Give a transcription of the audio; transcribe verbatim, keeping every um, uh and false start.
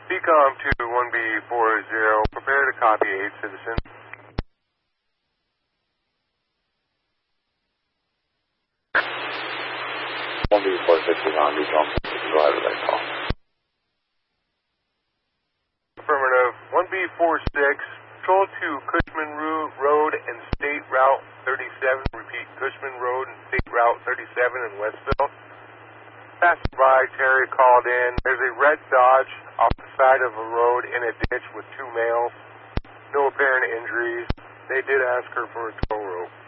C COM to one B four zero, prepare to copy eight citizen. one B four six is on, become driver that call. Affirmative, one B four six, control to Cushman Road and State Route thirty-seven, repeat, Cushman Road and State Route thirty-seven in Westville. Passing by, Terry called in. There's a red Dodge off the side of a road in a ditch with two males. No apparent injuries. They did ask her for a tow rope.